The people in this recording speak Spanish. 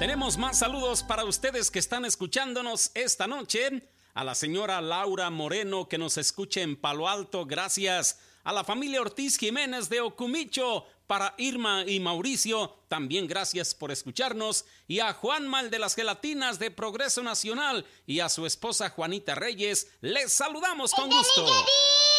Tenemos más saludos para ustedes que están escuchándonos esta noche. A la señora Laura Moreno, que nos escucha en Palo Alto, gracias. A la familia Ortiz Jiménez de Ocumicho, para Irma y Mauricio, también gracias por escucharnos. Y a Juanma, el de las gelatinas de Progreso Nacional, y a su esposa Juanita Reyes, les saludamos con gusto.